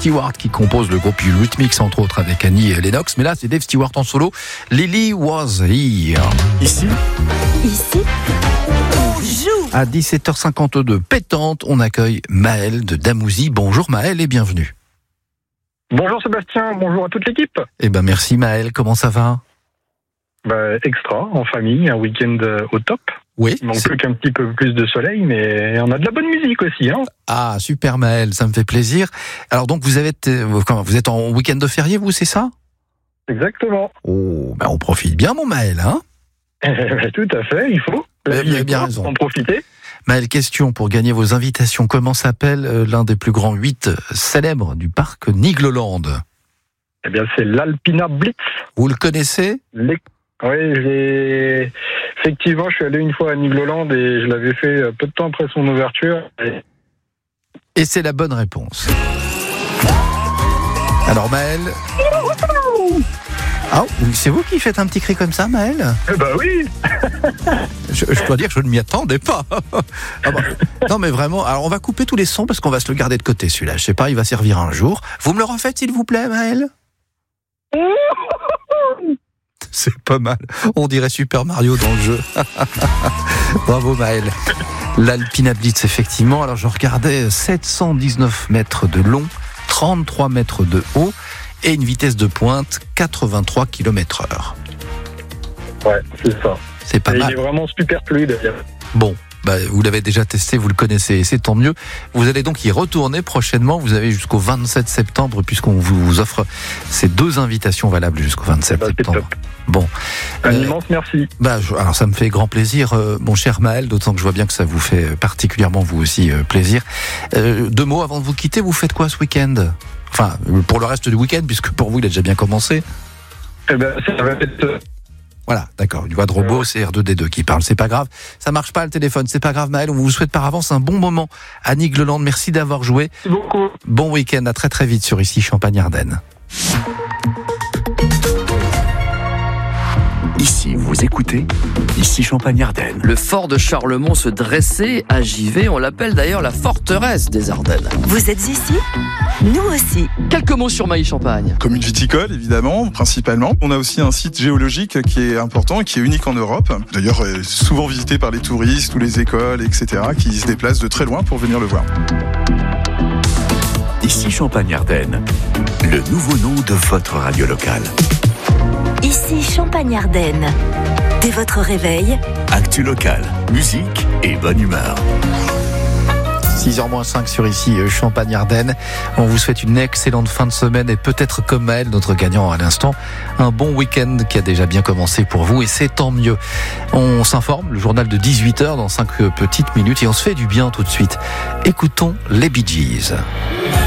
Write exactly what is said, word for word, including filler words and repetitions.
Stewart qui compose le groupe Eurythmics, entre autres avec Annie Lennox. Mais là, c'est Dave Stewart en solo. Lily Was Here. Ici. Ici. On joue. À dix-sept heures cinquante-deux, pétante, on accueille Maël de Damouzy. Bonjour Maël et bienvenue. Bonjour Sébastien, bonjour à toute l'équipe. Eh ben merci Maël, comment ça va ? Bah, extra, en famille, un week-end au top. Oui. Il manque plus qu'un petit peu plus de soleil, mais on a de la bonne musique aussi. Hein. Ah, super Maël, ça me fait plaisir. Alors donc vous, avez, vous êtes en week-end de férié, vous, c'est ça ? Exactement. Oh, ben on profite bien mon Maël, hein ? Tout à fait, il faut. Vous avez bien raison. En profiter. Maël, question pour gagner vos invitations. Comment s'appelle l'un des plus grands huit célèbres du parc Nigloland ? Eh bien, c'est l'Alpina Blitz. Vous le connaissez ? Les... Oui, j'ai... effectivement, je suis allé une fois à Nigloland et je l'avais fait peu de temps après son ouverture. Et, et c'est la bonne réponse. Alors Maël... Ah, c'est vous qui faites un petit cri comme ça, Maël ? Eh ben oui. je, je dois dire que je ne m'y attendais pas. Ah bah, non mais vraiment, alors on va couper tous les sons parce qu'on va se le garder de côté celui-là. Je sais pas, il va servir un jour. Vous me le refaites s'il vous plaît, Maël ? C'est pas mal. On dirait Super Mario dans le jeu. Bravo Maël. L'Alpina Blitz, effectivement. Alors je regardais sept cent dix-neuf mètres de long, trente-trois mètres de haut et une vitesse de pointe quatre-vingt-trois kilomètres heure. Ouais, c'est ça. C'est pas et mal. Il est vraiment super fluide. Bon. Bah, vous l'avez déjà testé, vous le connaissez, c'est tant mieux. Vous allez donc y retourner prochainement. Vous avez jusqu'au vingt-sept septembre, puisqu'on vous offre ces deux invitations valables jusqu'au vingt-sept bah, septembre. Bon. Un euh, immense merci. Bah, je, alors ça me fait grand plaisir, euh, mon cher Maël, d'autant que je vois bien que ça vous fait particulièrement vous aussi euh, plaisir. Euh, deux mots avant de vous quitter, vous faites quoi ce week-end ? Enfin, pour le reste du week-end, puisque pour vous il a déjà bien commencé. Eh ben, ça va être... Voilà, d'accord, une voix de robot, c'est R deux D deux qui parle, c'est pas grave, ça marche pas le téléphone, c'est pas grave Maël, on vous souhaite par avance un bon moment à Nigloland, merci d'avoir joué. Merci beaucoup. Bon week-end, à très très vite sur Ici Champagne-Ardenne. Ici, vous écoutez Ici Champagne-Ardenne. Le fort de Charlemont se dressait à Givet. On l'appelle d'ailleurs la forteresse des Ardennes. Vous êtes ici ? Nous aussi. Quelques mots sur Mailly-Champagne. Commune viticole, évidemment, principalement. On a aussi un site géologique qui est important, qui est unique en Europe. D'ailleurs, souvent visité par les touristes ou les écoles, et cetera, qui se déplacent de très loin pour venir le voir. Ici Champagne-Ardenne, le nouveau nom de votre radio locale. Ici Champagne-Ardenne. Dès votre réveil, actu locale, musique et bonne humeur. six heures moins cinq sur Ici Champagne-Ardenne. On vous souhaite une excellente fin de semaine et peut-être comme Maël, notre gagnant à l'instant, un bon week-end qui a déjà bien commencé pour vous et c'est tant mieux. On s'informe, le journal de dix-huit heures dans cinq petites minutes et on se fait du bien tout de suite. Écoutons les Bee Gees.